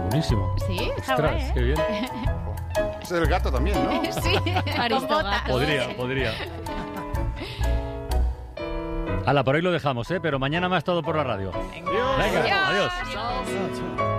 buenísimo. Sí, está Ostras, guay, ¿eh? qué bien. Ese es el gato también, ¿no? Sí, Aristogato. Podría. Hala, por hoy lo dejamos, pero mañana más Todo por la Radio. Venga. Venga, adiós. Adiós.